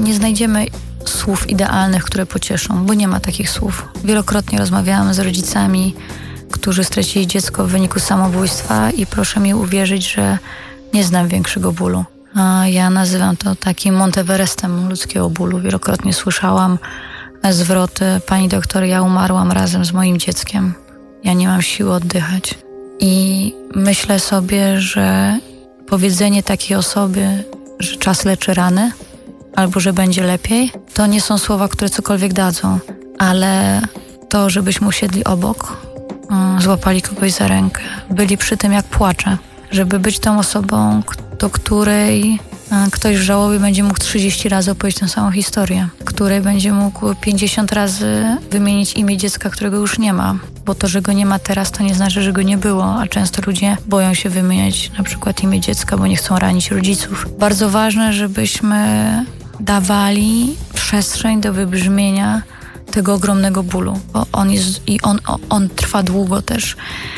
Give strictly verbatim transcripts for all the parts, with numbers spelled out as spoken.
nie znajdziemy słów idealnych, które pocieszą, bo nie ma takich słów. Wielokrotnie rozmawiałam z rodzicami, którzy stracili dziecko w wyniku samobójstwa i proszę mi uwierzyć, że nie znam większego bólu. A ja nazywam to takim Monteverestem ludzkiego bólu. Wielokrotnie słyszałam zwroty: pani doktor, ja umarłam razem z moim dzieckiem. Ja nie mam siły oddychać. I myślę sobie, że powiedzenie takiej osoby, że czas leczy rany, albo że będzie lepiej, to nie są słowa, które cokolwiek dadzą, ale to, żebyśmy usiedli obok, złapali kogoś za rękę, byli przy tym, jak płacze, żeby być tą osobą, do której ktoś w żałobie będzie mógł trzydzieści razy opowiedzieć tę samą historię, której będzie mógł pięćdziesiąt razy wymienić imię dziecka, którego już nie ma, bo to, że go nie ma teraz, to nie znaczy, że go nie było, a często ludzie boją się wymieniać na przykład imię dziecka, bo nie chcą ranić rodziców. Bardzo ważne, żebyśmy dawali przestrzeń do wybrzmienia tego ogromnego bólu, bo on jest i on, on trwa długo też,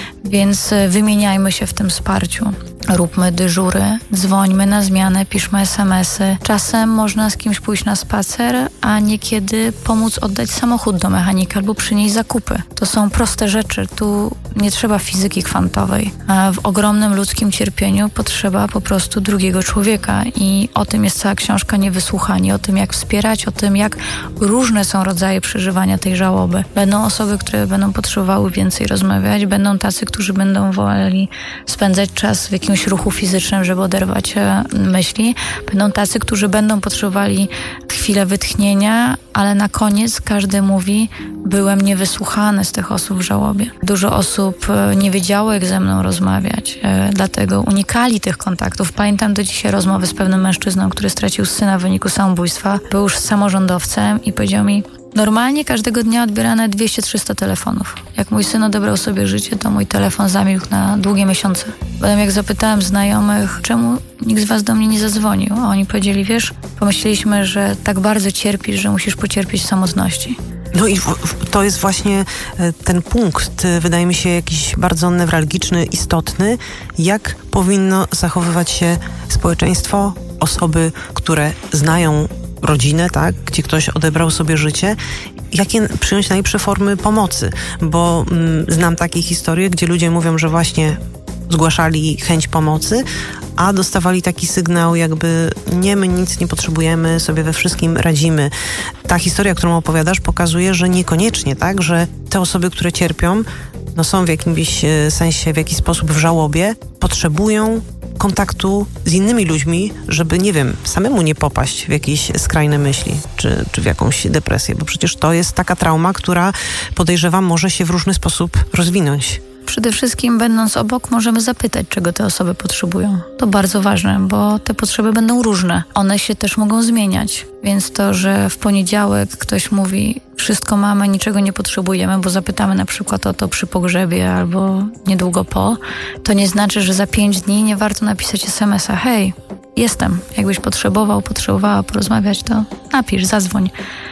więc wymieniajmy się w tym wsparciu. Róbmy dyżury, dzwońmy na zmianę, piszmy es em esy. Czasem można z kimś pójść na spacer, a niekiedy pomóc oddać samochód do mechanika albo przynieść zakupy. To są proste rzeczy. Tu nie trzeba fizyki kwantowej. A w ogromnym ludzkim cierpieniu potrzeba po prostu drugiego człowieka i o tym jest cała książka Niewysłuchani, o tym, jak wspierać, o tym, jak różne są rodzaje przeżywania tej żałoby. Będą osoby, które będą potrzebowały więcej rozmawiać, będą tacy, którzy będą woleli spędzać czas w jakimś ruchu fizycznym, żeby oderwać myśli. Będą tacy, którzy będą potrzebowali chwilę wytchnienia, ale na koniec każdy mówi: byłem niewysłuchany z tych osób w żałobie. Dużo osób nie wiedziało, jak ze mną rozmawiać, dlatego unikali tych kontaktów. Pamiętam do dzisiaj rozmowy z pewnym mężczyzną, który stracił syna w wyniku samobójstwa. Był już samorządowcem i powiedział mi: normalnie każdego dnia odbierane dwieście trzysta telefonów. Jak mój syn odebrał sobie życie, to mój telefon zamilkł na długie miesiące. Potem jak zapytałem znajomych, czemu nikt z was do mnie nie zadzwonił, a oni powiedzieli: wiesz, pomyśleliśmy, że tak bardzo cierpisz, że musisz pocierpieć w samotności. No i w, w, to jest właśnie ten punkt, wydaje mi się, jakiś bardzo newralgiczny, istotny, jak powinno zachowywać się społeczeństwo, osoby, które znają rodzinę, tak, gdzie ktoś odebrał sobie życie, jakie przyjąć najlepsze formy pomocy, bo mm, znam takie historie, gdzie ludzie mówią, że właśnie zgłaszali chęć pomocy, a dostawali taki sygnał, jakby nie, my nic nie potrzebujemy, sobie we wszystkim radzimy. Ta historia, którą opowiadasz, pokazuje, że niekoniecznie, tak, że te osoby, które cierpią, no są w jakimś sensie, w jakiś sposób w żałobie, potrzebują kontaktu z innymi ludźmi, żeby, nie wiem, samemu nie popaść w jakieś skrajne myśli, czy, czy w jakąś depresję, bo przecież to jest taka trauma, która, podejrzewam, może się w różny sposób rozwinąć. Przede wszystkim, będąc obok, możemy zapytać, czego te osoby potrzebują. To bardzo ważne, bo te potrzeby będą różne. One się też mogą zmieniać. Więc to, że w poniedziałek ktoś mówi: wszystko mamy, niczego nie potrzebujemy, bo zapytamy na przykład o to przy pogrzebie albo niedługo po, to nie znaczy, że za pięć dni nie warto napisać es em esa: hej, jestem, jakbyś potrzebował, potrzebowała porozmawiać, to napisz, zadzwoń.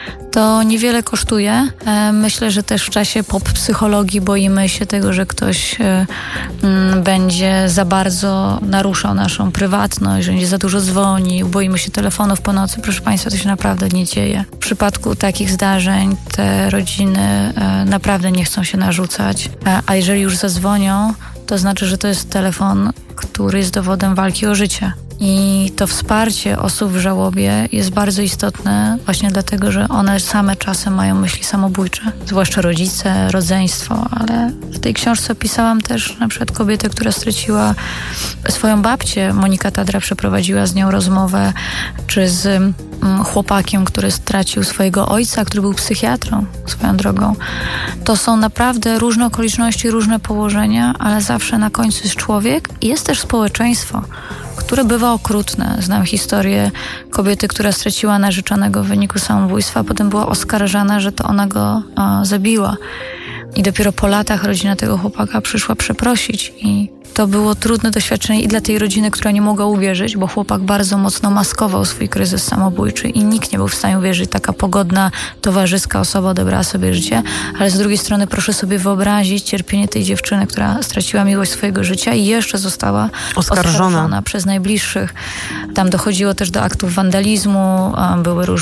To niewiele kosztuje. Myślę, że też w czasie pop-psychologii boimy się tego, że ktoś będzie za bardzo naruszał naszą prywatność, że będzie za dużo dzwonił, boimy się telefonów po nocy. Proszę Państwa, to się naprawdę nie dzieje. W przypadku takich zdarzeń te rodziny naprawdę nie chcą się narzucać, a jeżeli już zadzwonią, to znaczy, że to jest telefon, który jest dowodem walki o życie. I to wsparcie osób w żałobie jest bardzo istotne właśnie dlatego, że one same czasem mają myśli samobójcze. Zwłaszcza rodzice, rodzeństwo, ale w tej książce opisałam też na przykład kobietę, która straciła swoją babcię. Monika Tadra przeprowadziła z nią rozmowę, czy z chłopakiem, który stracił swojego ojca, który był psychiatrą swoją drogą. To są naprawdę różne okoliczności, różne położenia, ale zawsze na końcu jest człowiek i jest też społeczeństwo, które bywa okrutne. Znam historię kobiety, która straciła narzeczonego w wyniku samobójstwa, a potem była oskarżana, że to ona go a, zabiła. I dopiero po latach rodzina tego chłopaka przyszła przeprosić i to było trudne doświadczenie i dla tej rodziny, która nie mogła uwierzyć, bo chłopak bardzo mocno maskował swój kryzys samobójczy i nikt nie był w stanie uwierzyć, taka pogodna, towarzyska osoba odebrała sobie życie, ale z drugiej strony proszę sobie wyobrazić cierpienie tej dziewczyny, która straciła miłość swojego życia i jeszcze została oskarżona, oskarżona przez najbliższych. Tam dochodziło też do aktów wandalizmu, były różne